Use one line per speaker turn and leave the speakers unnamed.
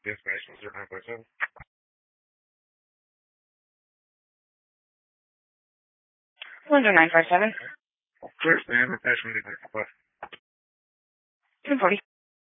Dispatch 0957.
Window 957.
Clear, stand, attachment, 1040.